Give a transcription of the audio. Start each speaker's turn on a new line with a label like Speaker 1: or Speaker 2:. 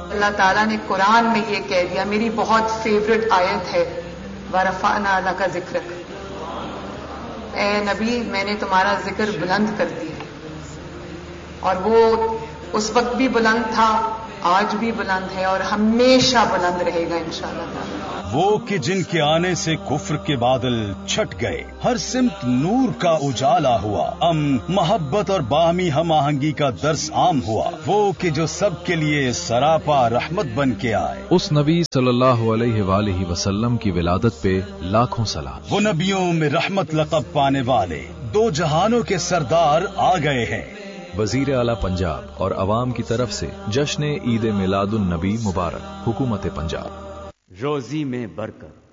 Speaker 1: अल्लाह ताला ने कुरान में ये कह दिया, मेरी बहुत फेवरेट आयत है, वरफ़अना लका ज़िक्रक, ए नबी मैंने तुम्हारा जिक्र बुलंद कर दिया। और वो उस वक्त भी बुलंद था, आज भी बुलंद है और हमेशा बुलंद रहेगा इंशाअल्लाह ताला।
Speaker 2: वो कि जिनके आने से कुफ्र के बादल छट गए, हर सिमत नूर का उजाला हुआ, मोहब्बत और बाहमी हम आहंगी का दर्स आम हुआ। वो कि जो सब के लिए सरापा रहमत बन के आए,
Speaker 3: उस नबी सल्लल्लाहु अलैहि वसल्लम की विलादत पे लाखों सलाम।
Speaker 2: वो नबियों में रहमत लक़ब पाने वाले दो जहानों के सरदार आ गए हैं।
Speaker 3: वजीर आला पंजाब और अवाम की तरफ से जश्न ईद मिलादुन नबी मुबारक। हुकूमत पंजाब।
Speaker 4: रोजी में बरकत,